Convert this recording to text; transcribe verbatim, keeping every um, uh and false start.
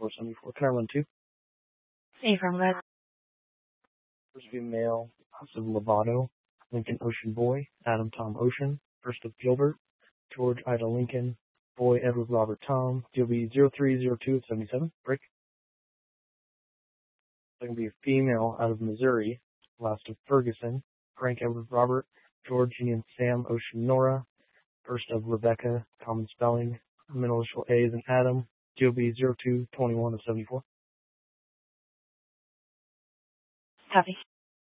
seventy-four seventy-four. Can I run two? Affirm, go ahead. First female, House of Lovato, Lincoln Ocean Boy, Adam Tom Ocean, First of Gilbert, George Ida Lincoln, Boy Edward Robert Tom, D O B zero three zero two seventy-seven, break. Second be a female out of Missouri, Last of Ferguson, Frank Edward Robert, George Union Sam Ocean Nora, First of Rebecca, common spelling, middle initial A is an Adam, D O B zero two twenty-one seventy-four. Copy.